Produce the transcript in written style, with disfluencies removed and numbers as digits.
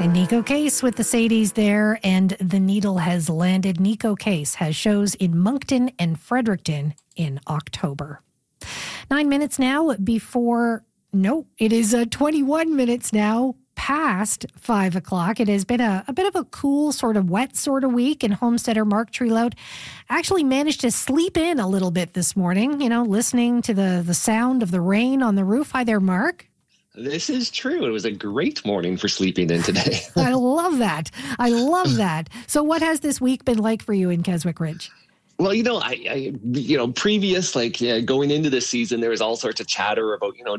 And Nico Case with the Sadies there, and the needle has landed. Nico Case has shows in Moncton and Fredericton in October. 9 minutes now before, no, it is 21 minutes now past 5 o'clock. It has been a bit of a cool, sort of wet sort of week, and homesteader Mark Trelout actually managed to sleep in a little bit this morning, listening to the sound of the rain on the roof. Hi there, Mark. This is true. It was a great morning for sleeping in today. I love that. So what has this week been like for you in Keswick Ridge? Well, previous, going into this season, there was all sorts of chatter about,